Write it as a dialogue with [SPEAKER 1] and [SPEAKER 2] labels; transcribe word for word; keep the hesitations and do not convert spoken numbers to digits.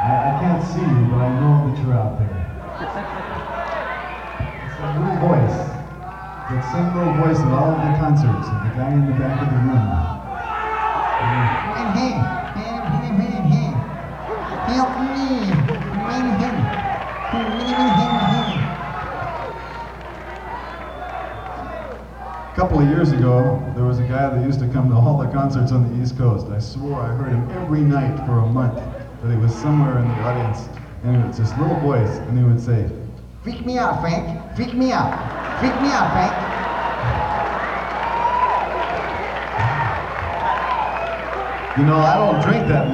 [SPEAKER 1] I, I can't see you, but I know that you're out there. It's that little voice, that same little voice at all of the concerts, of the guy in the back of the room.
[SPEAKER 2] And hey, hey, hey, hey, hey, help me, man, him, him, him, him, him.
[SPEAKER 1] A couple of years ago, there was a guy that used to come to all the concerts on the East Coast. I swore I heard him every night for a month, that he was somewhere in the audience, and it was this little voice, and he would say,
[SPEAKER 2] Freak me out, Frank, freak me out, freak me out, Frank.
[SPEAKER 1] you know, I don't drink that much.